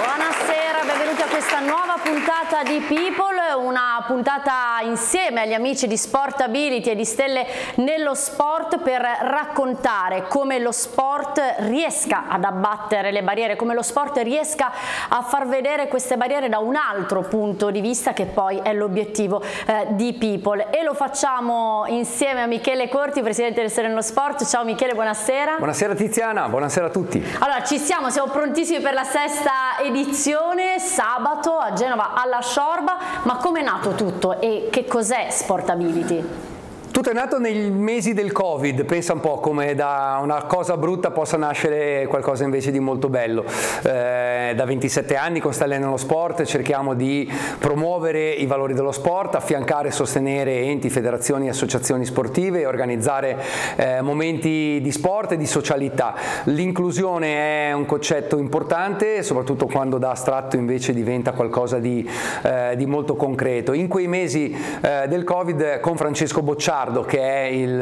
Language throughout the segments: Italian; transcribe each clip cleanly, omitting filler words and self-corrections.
Buonasera, benvenuti a questa nuova puntata di People, una puntata insieme agli amici di Sportability e di Stelle nello Sport per raccontare come lo sport riesca ad abbattere le barriere, come lo sport riesca a far vedere queste barriere da un altro punto di vista, che poi è l'obiettivo di People, e lo facciamo insieme a Michele Corti, presidente del Stelle nello Sport. Ciao Michele, buonasera. Buonasera Tiziana, buonasera a tutti. Allora, siamo prontissimi per la sesta edizione, sabato a Genova alla Sciorba. Ma come è nato tutto e che cos'è Sportability? Tutto è nato nei mesi del Covid, pensa un po' come da una cosa brutta possa nascere qualcosa invece di molto bello. Da 27 anni con Stelle nello Sport cerchiamo di promuovere i valori dello sport, affiancare e sostenere enti, federazioni e associazioni sportive e organizzare momenti di sport e di socialità. L'inclusione è un concetto importante, soprattutto quando da astratto invece diventa qualcosa di molto concreto. In quei mesi del Covid, con Francesco Bocciardo, che è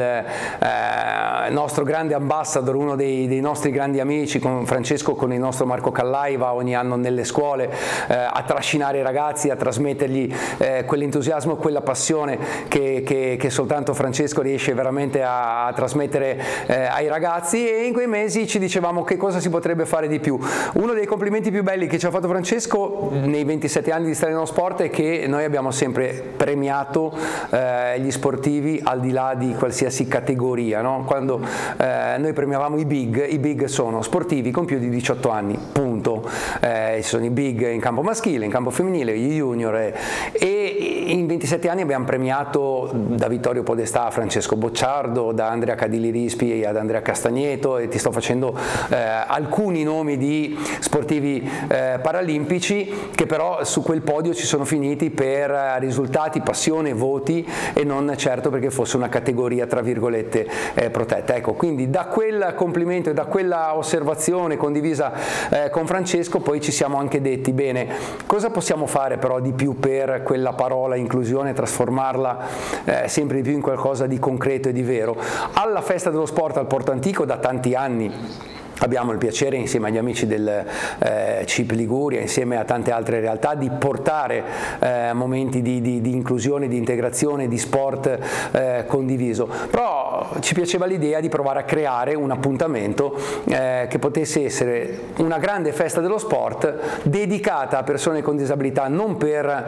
il nostro grande ambassador, uno dei nostri grandi amici, con Francesco, con il nostro Marco Callai, va ogni anno nelle scuole a trascinare i ragazzi, a trasmettergli quell'entusiasmo, quella passione che soltanto Francesco riesce veramente a trasmettere ai ragazzi, e in quei mesi ci dicevamo che cosa si potrebbe fare di più. Uno dei complimenti più belli che ci ha fatto Francesco nei 27 anni di Stelle nello Sport è che noi abbiamo sempre premiato gli sportivi al di là di qualsiasi categoria, no? Quando noi premiavamo i big sono sportivi con più di 18 anni, punto. Ci sono i big in campo maschile, in campo femminile, gli junior, e in 27 anni abbiamo premiato da Vittorio Podestà a Francesco Bocciardo, da Andrea Cadili Rispi ad Andrea Castagneto, e ti sto facendo alcuni nomi di sportivi paralimpici che però su quel podio ci sono finiti per risultati, passione, voti, e non certo perché fosse una categoria tra virgolette protetta. Ecco, quindi da quel complimento e da quella osservazione condivisa con Francesco poi ci siamo anche detti: bene, cosa possiamo fare però di più per quella parola inclusione, trasformarla sempre di più in qualcosa di concreto e di vero. Alla Festa dello Sport al Porto Antico da tanti anni abbiamo il piacere, insieme agli amici del CIP Liguria, insieme a tante altre realtà, di portare momenti di inclusione, di integrazione, di sport condiviso. Però ci piaceva l'idea di provare a creare un appuntamento che potesse essere una grande festa dello sport dedicata a persone con disabilità, non per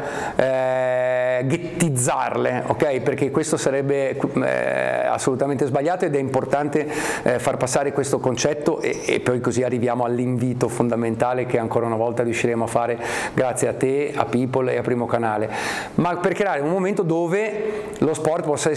ghettizzarle, ok? Perché questo sarebbe assolutamente sbagliato, ed è importante far passare questo concetto, e poi così arriviamo all'invito fondamentale che ancora una volta riusciremo a fare grazie a te, a People e a Primo Canale, ma per creare un momento dove lo sport possa